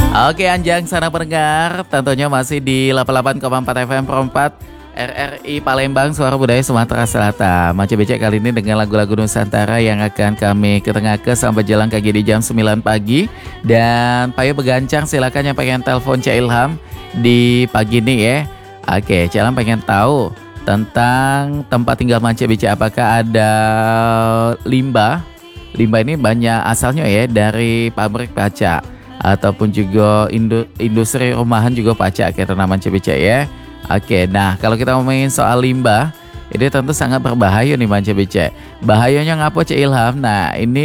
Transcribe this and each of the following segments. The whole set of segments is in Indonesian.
Oke Anjang sana pendengar, tentunya masih di 88,4 FM Perempat RRI Palembang, Suara Budaya Sumatera Selatan. Macam becek kali ini dengan lagu-lagu Nusantara yang akan kami ketengahkan sampai jalan kaki di jam 9 pagi. Dan Payo Begancang silakan yang pengen telepon Cak Ilham di pagi ini ya. Oke, Cak Ilham pengen tahu tentang tempat tinggal Mance Becek, apakah ada limbah. Limbah ini banyak asalnya ya dari pabrik kaca ataupun juga industri rumahan juga pacak kayak tanaman Mance ya. Oke, nah kalau kita ngomongin soal limbah, ini tentu sangat berbahaya nih Mance Becek. Bahayanya ngapa Cik Ilham? Nah ini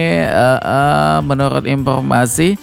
menurut informasi,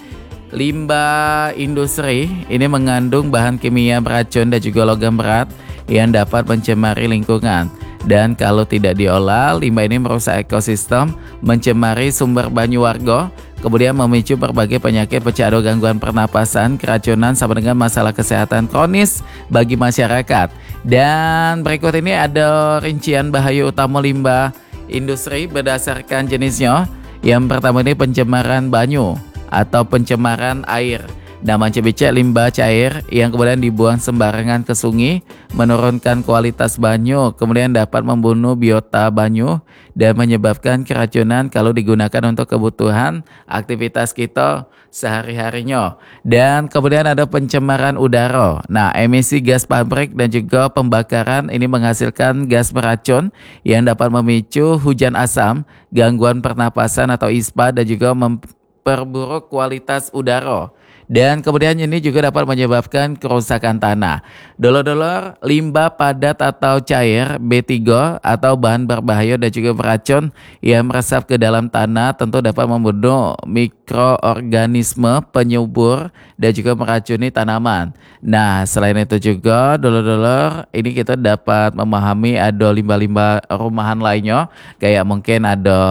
limbah industri ini mengandung bahan kimia beracun dan juga logam berat yang dapat mencemari lingkungan. Dan kalau tidak diolah, limbah ini merusak ekosistem, mencemari sumber banyu warga, kemudian memicu berbagai penyakit pecah atau gangguan pernapasan, keracunan, sama dengan masalah kesehatan kronis bagi masyarakat. Dan berikut ini ada rincian bahaya utama limbah industri berdasarkan jenisnya. Yang pertama ini pencemaran banyu atau pencemaran air. Nah, Mance Becek, limbah cair yang kemudian dibuang sembarangan ke sungai menurunkan kualitas banyu, kemudian dapat membunuh biota banyu dan menyebabkan keracunan kalau digunakan untuk kebutuhan aktivitas kita sehari-harinya. Dan kemudian ada pencemaran udara. Nah, emisi gas pabrik dan juga pembakaran ini menghasilkan gas beracun yang dapat memicu hujan asam, gangguan pernapasan atau ispa, dan juga memperburuk kualitas udara. Dan kemudian ini juga dapat menyebabkan kerusakan tanah. Dulur-dulur, limbah padat atau cair B3 atau bahan berbahaya dan juga beracun yang meresap ke dalam tanah tentu dapat membunuh mikroorganisme penyubur dan juga meracuni tanaman. Nah, selain itu juga dulur-dulur, ini kita dapat memahami ada limbah-limbah rumahan lainnya, kayak mungkin ada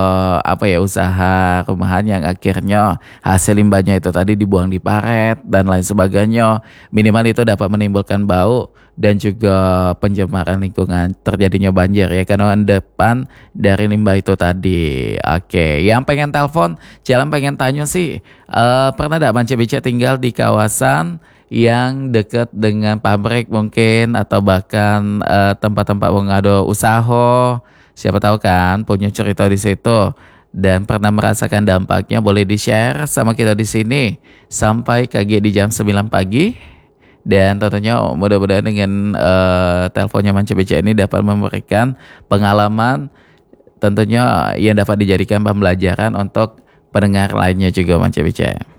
usaha rumahan yang akhirnya hasil limbahnya itu tadi dibuang di paret dan lain sebagainya. Minimal itu dapat menimbulkan bau dan juga pencemaran lingkungan, terjadinya banjir ya karena depan dari limbah itu tadi. Oke, yang pengen telepon, jalan pengen tanya sih, pernah tidak Mance Becek tinggal di kawasan yang dekat dengan pabrik mungkin, atau bahkan tempat-tempat ada usaha, siapa tahu kan punya cerita di situ dan pernah merasakan dampaknya, boleh di-share sama kita di sini sampai KG di jam 9 pagi. Dan tentunya mudah-mudahan dengan teleponnya Mance Becek ini dapat memberikan pengalaman tentunya yang dapat dijadikan pembelajaran untuk pendengar lainnya juga Mance Becek.